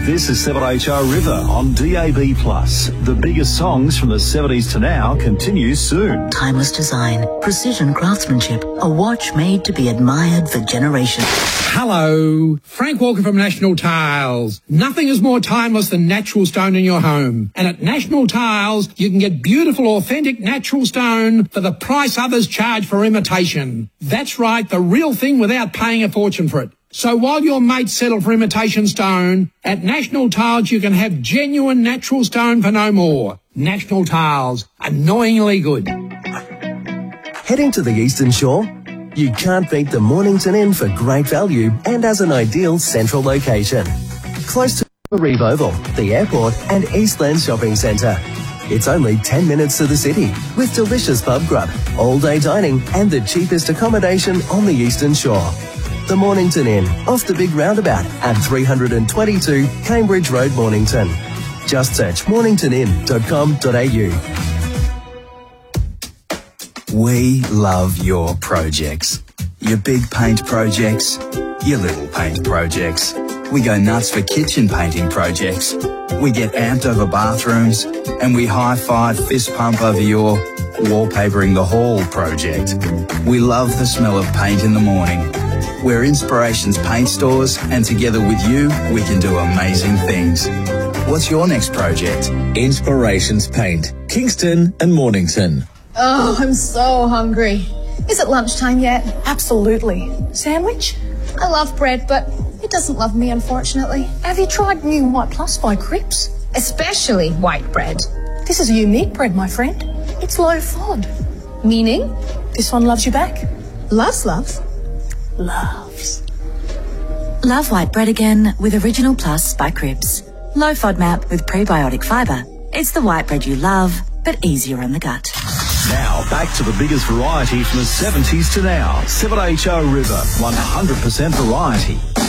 This is 7HR River on DAB+. The biggest songs from the 70s to now continue soon. Timeless design, precision craftsmanship, a watch made to be admired for generations. Hello, Frank Walker from National Tiles. Nothing is more timeless than natural stone in your home. And at National Tiles, you can get beautiful, authentic natural stone for the price others charge for imitation. That's right, the real thing without paying a fortune for it. So while your mates settle for imitation stone, at National Tiles you can have genuine natural stone for no more. National Tiles, annoyingly good. Heading to the Eastern Shore? You can't beat the Mornington Inn for great value and as an ideal central location. Close to Reeve Oval, the airport and Eastland Shopping Centre. It's only 10 minutes to the city with delicious pub grub, all-day dining and the cheapest accommodation on the Eastern Shore. The Mornington Inn, off the big roundabout at 322 Cambridge Road, Mornington. Just search morningtonin.com.au. We love your projects. Your big paint projects, your little paint projects. We go nuts for kitchen painting projects. We get amped over bathrooms and we high-five fist pump over your wallpapering the hall project. We love the smell of paint in the morning. We're Inspirations Paint Stores and together with you, we can do amazing things. What's your next project? Inspirations Paint, Kingston and Mornington. Oh, I'm so hungry. Is it lunchtime yet? Absolutely. Sandwich? I love bread, but it doesn't love me, unfortunately. Have you tried new White Plus by Cripps? Especially white bread. This is a unique bread, my friend. It's low FOD. Meaning? This one loves you back. Loves. Loves. Love white bread again with Original Plus by Cripps. Low FODMAP with prebiotic fibre. It's the white bread you love, but easier on the gut. Now, back to the biggest variety from the 70s to now. 7HR River, 100% variety.